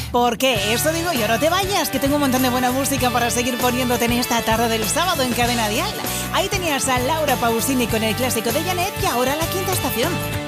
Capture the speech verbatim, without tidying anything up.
¿Por qué? Eso digo yo, no te vayas, que tengo un montón de buena música para seguir poniéndote en esta tarde del sábado en Cadena Dial. Ahí tenías a Laura Pausini con el clásico de Janet y ahora la quinta estación.